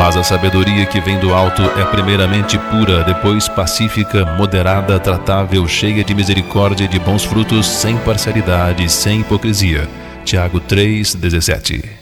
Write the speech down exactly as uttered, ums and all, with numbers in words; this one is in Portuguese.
Mas a sabedoria que vem do alto é primeiramente pura, depois pacífica, moderada, tratável, cheia de misericórdia e de bons frutos, sem parcialidade, sem hipocrisia. Tiago três, dezessete.